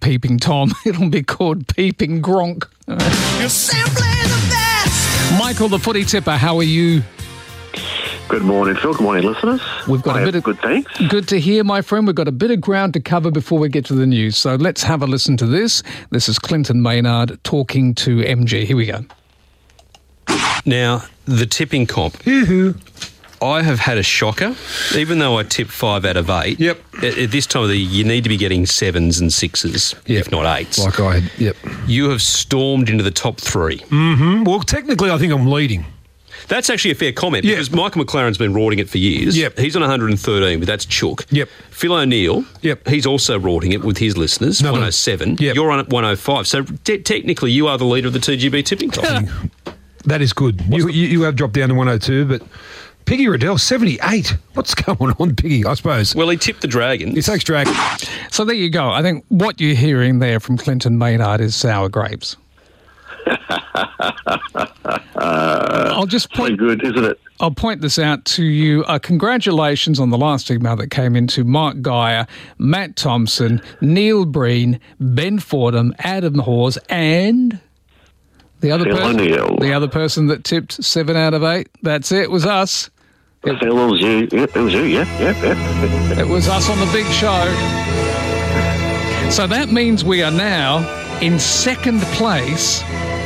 Peeping Tom. It'll be called Peeping Gronk. You're simply the best. Michael, the footy tipper, how are you? Good morning, Phil. Good morning, listeners. We've got a bit of good, thanks. Good to hear, my friend. We've got a bit of ground to cover before we get to the news. So let's have a listen to this. This is Clinton Maynard talking to MG. Here we go. Now, the tipping comp. I have had a shocker, even though I tipped 5 out of 8. Yep. At this time of the year, you need to be getting 7s and 6s, if not 8s. Like I had, yep. You have stormed into the top 3. Mm-hmm. Well, technically, I think I'm leading. That's actually a fair comment because Michael McLaren's been rorting it for years. Yep. He's on 113, but that's chook. Yep. Phil O'Neill, Yep. He's also rorting it with his listeners, 107. Yep. You're on at 105. So technically, you are the leader of the TGB tipping comp. That is good. You have dropped down to 102, but Piggy Riddell, 78. What's going on, Piggy, I suppose? Well, he tipped the Dragons. He takes Dragon. So there you go. I think what you're hearing there from Clinton Maynard is sour grapes. I'll just point. Pretty good, isn't it? I'll point this out to you. Congratulations on the last email that came into Mark Geyer, Matt Thompson, Neil Breen, Ben Fordham, Adam Hawes, and the other Phil person. O'Neill. The other person that tipped 7 out of 8. That's it. Was us. Phil, it was you. Yep, it was you. Yeah. It was us on the big show. So that means we are now in second place.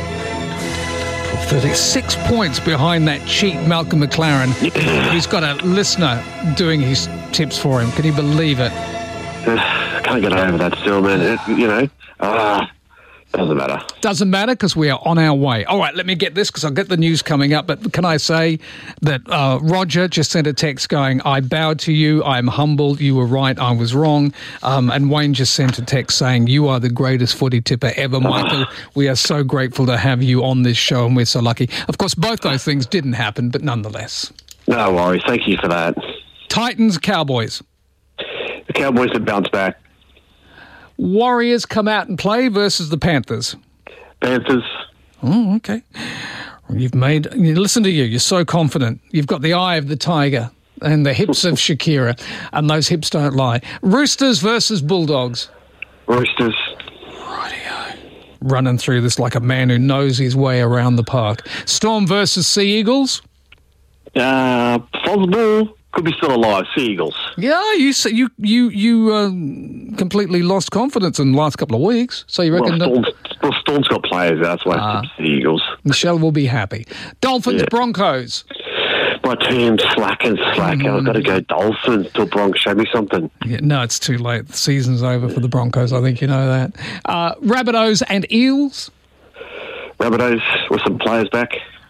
36 points behind that cheat Malcolm McLaren. He's got a listener doing his tips for him. Can you believe it? Can't get over that still, man. Doesn't matter. Doesn't matter because we are on our way. All right, let me get this because I'll get the news coming up. But can I say that Roger just sent a text going, I bow to you, I'm humbled, you were right, I was wrong. And Wayne just sent a text saying, you are the greatest footy tipper ever, Michael. We are so grateful to have you on this show and we're so lucky. Of course, both those things didn't happen, but nonetheless. No worries. Thank you for that. Titans, Cowboys. The Cowboys have bounced back. Warriors come out and play versus the Panthers. Panthers. Oh, okay. Listen to you. You're so confident. You've got the eye of the tiger and the hips of Shakira, and those hips don't lie. Roosters versus Bulldogs. Roosters. Rightio. Running through this like a man who knows his way around the park. Storm versus Sea Eagles. Possible. Could be still alive. Sea Eagles. Yeah, you completely lost confidence in the last couple of weeks. So you reckon Storm's got players. That's why it's the Eagles. Michelle will be happy. Dolphins, Broncos. My team's slacking. I've got to go Dolphins till Broncos show me something. Yeah, no, it's too late. The season's over for the Broncos. I think you know that. Rabbitohs and Eels. Rabbitohs with some players back.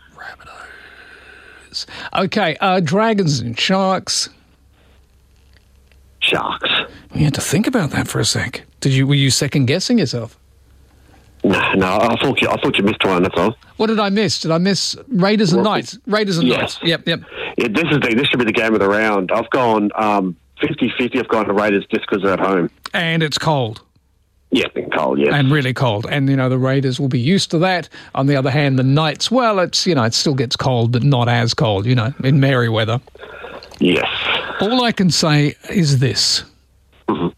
Okay, Dragons and Sharks. Sharks. You had to think about that for a sec. Were you second guessing yourself? No, I thought you missed one. That's all. What did I miss? Did I miss Raiders and Knights? Raiders and Knights. Yep. Yeah, this should be the game of the round. I've gone 50-50. I've gone to Raiders just because they're at home. And it's cold. Yeah, been cold, yeah. And really cold. And, the Raiders will be used to that. On the other hand, the Knights, well, it's, it still gets cold, but not as cold, in Merriweather. Yes. All I can say is this. Mm-hmm.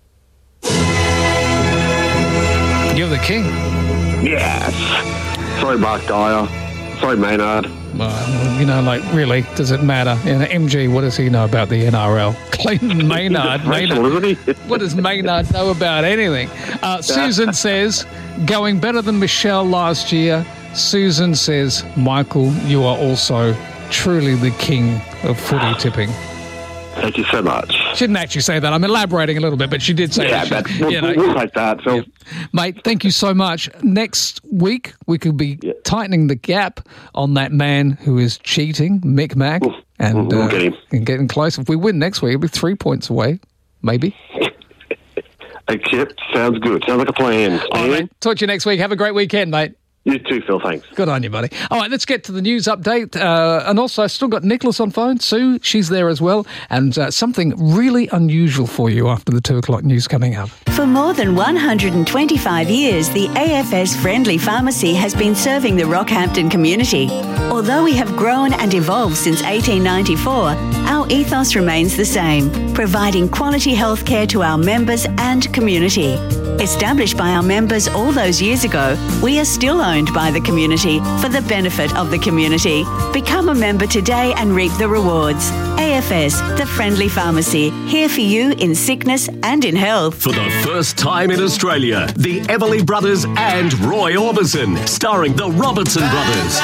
You're the king. Yes. Sorry, Mark Dyer. Sorry, Maynard. Really, does it matter? MG, what does he know about the NRL? Clayton Maynard. Isn't he? What does Maynard know about anything? Susan says, going better than Michelle last year. Susan says, Michael, you are also truly the king of footy tipping. Thank you so much. She didn't actually say that. I'm elaborating a little bit, but she did say that. We'll take that, Phil. Yeah. Mate, thank you so much. Next week, we could be tightening the gap on that man who is cheating, Mick Mac. And we'll get him. And getting close. If we win next week, it'll be 3 points away, maybe. Okay, sounds good. Sounds like a plan. All right, mate. Talk to you next week. Have a great weekend, mate. You too, Phil. Thanks. Good on you, buddy. All right, let's get to the news update. And also, I've still got Nicholas on phone. Sue, she's there as well. And something really unusual for you after the 2 o'clock news coming up. For more than 125 years, the AFS Friendly Pharmacy has been serving the Rockhampton community. Although we have grown and evolved since 1894, our ethos remains the same, providing quality healthcare to our members and community. Established by our members all those years ago, we are still owned by the community for the benefit of the community. Become a member today and reap the rewards. AFS, the Friendly Pharmacy, here for you in sickness and in health. For the first time in Australia, the Everly Brothers and Roy Orbison, starring the Robertson Brothers.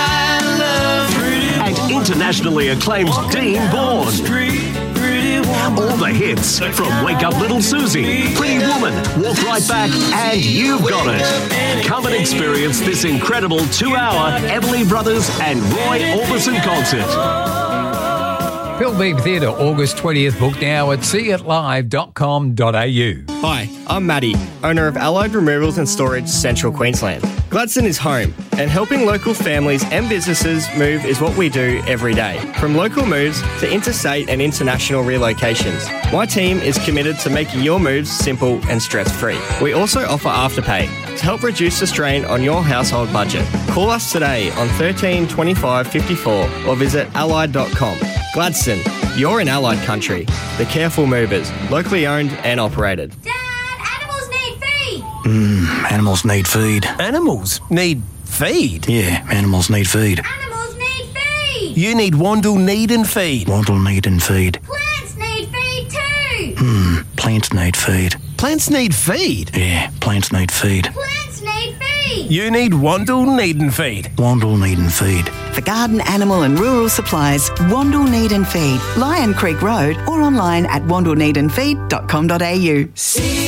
And internationally acclaimed Dean Bourne. All the hits from Wake Up Little Susie, Pretty Woman, Walk Right Back, and You've Got It. Come and experience this incredible 2-hour Everly Brothers and Roy Orbison concert. Philbeam Theatre, August 20th. Book now at seeitlive.com.au. Hi, I'm Matty, owner of Allied Removals and Storage, Central Queensland. Gladstone is home, and helping local families and businesses move is what we do every day. From local moves to interstate and international relocations, my team is committed to making your moves simple and stress-free. We also offer Afterpay to help reduce the strain on your household budget. Call us today on 13 25 54 or visit allied.com. Gladstone, you're in Allied country. The Careful Movers, locally owned and operated. Animals need feed. Animals need feed. Animals need feed? Yeah, animals need feed. Animals need feed. You need Wandle Need and Feed. Wandle need and feed. Plants need feed too. Plants need feed. Plants need feed? Yeah, plants need feed. Plants need feed. You need Wandle Need and Feed. Wandle need and feed. For garden, animal and rural supplies, Wandle Need and Feed, Lion Creek Road, or online at wandleneedandfeed.com.au.